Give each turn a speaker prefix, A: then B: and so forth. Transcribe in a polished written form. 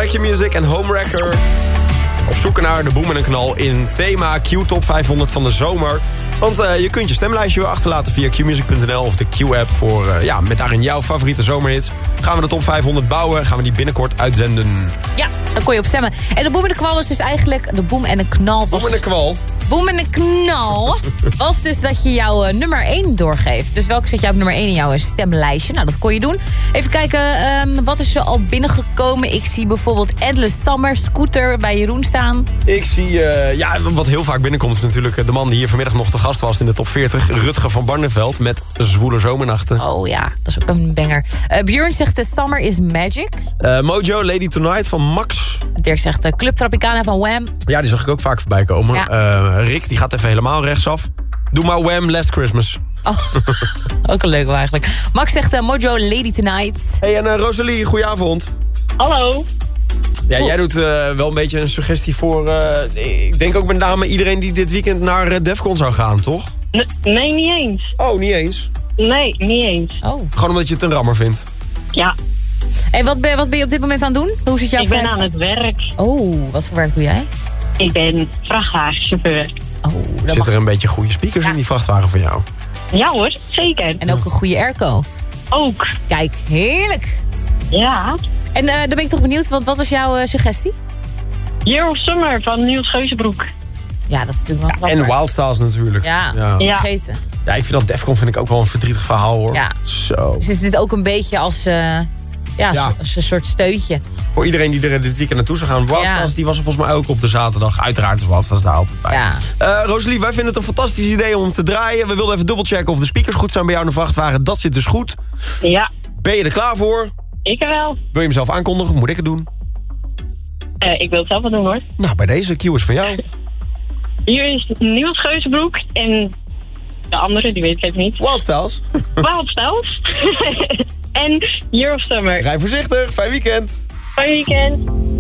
A: Q-Music en Homewrecker. Op zoek naar de boem en een knal in thema Q-top 500 van de zomer. Want je kunt je stemlijstje weer achterlaten via qmusic.nl of de Q-app voor met daarin jouw favoriete zomerhits. Gaan we de top 500 bouwen, gaan we die binnenkort uitzenden.
B: Ja, dan kon je op stemmen. En de boem en de kwal was dus eigenlijk de boem en de knal.
A: Boem en de kwal.
B: Boem en de knal was dus dat je jouw nummer 1 doorgeeft. Dus welke zet jij op nummer 1 in jouw stemlijstje? Nou, dat kon je doen. Even kijken, wat is er al binnengekomen? Ik zie bijvoorbeeld Endless Summer, Scooter bij Jeroen staan.
A: Ik zie, wat heel vaak binnenkomt is natuurlijk de man die hier vanmiddag nog te gast was in de top 40. Rutger van Barneveld met Zwoele Zomernachten.
B: Oh ja, dat is ook een banger. Björn zegt The Summer is Magic.
A: Mojo, Lady Tonight van Max.
B: Dirk zegt Club Tropicana van Wham.
A: Ja, die zag ik ook vaak voorbij komen.
B: Ja.
A: Rick, die gaat even helemaal rechtsaf. Doe maar Wham, Last Christmas.
B: Oh, ook een leuke eigenlijk. Max zegt Mojo, Lady Tonight.
A: Hey, en Rosalie, goedenavond.
C: Hallo.
A: Ja, jij doet wel een beetje een suggestie voor... ik denk ook met name iedereen die dit weekend naar Defcon zou gaan, toch?
C: Nee, niet eens.
A: Oh, niet eens?
C: Nee, niet eens.
B: Oh.
A: Gewoon omdat je het een rammer vindt?
C: Ja.
B: Hey, wat ben je op dit moment aan het doen? Hoe zit jouw
C: Ik ben aan het werk.
B: Oh, wat voor werk doe jij?
C: Ik ben vrachtwagenchauffeur.
B: Oh,
A: Zit er een beetje goede speakers in die vrachtwagen van jou?
C: Ja hoor, zeker.
B: En ook een goede airco.
C: Ook.
B: Kijk, heerlijk.
C: Ja.
B: En dan ben ik toch benieuwd, want wat was jouw suggestie?
C: Year of Summer van Niels Geuzenbroek.
B: Ja, dat is natuurlijk wel
A: En Wild Styles natuurlijk.
B: Ja,
C: Ja.
B: vergeten.
A: Ja, ik vind dat Defcon vind ik ook wel een verdrietig verhaal, hoor.
B: Ja.
A: Zo.
B: Dus is dit ook een beetje als als een soort steuntje.
A: Voor iedereen die er dit weekend naartoe zou gaan. Wild Styles, die was er volgens mij ook op de zaterdag. Uiteraard is Wild Styles daar altijd bij.
B: Ja.
A: Rosalie, wij vinden het een fantastisch idee om te draaien. We wilden even dubbelchecken of de speakers goed zijn bij jou in de vrachtwagen. Dat zit dus goed.
C: Ja.
A: Ben je er klaar voor?
C: Ik er wel.
A: Wil je hem zelf aankondigen of moet ik het doen?
C: Ik wil het zelf wel doen hoor.
A: Nou, bij deze, Q is van jou.
C: Hier is Niels Geuzenbroek en de andere, die weet ik even niet.
A: Wild Styles.
C: Wild Styles. En Year of Summer.
A: Rij voorzichtig, fijn weekend.
C: Fijn weekend.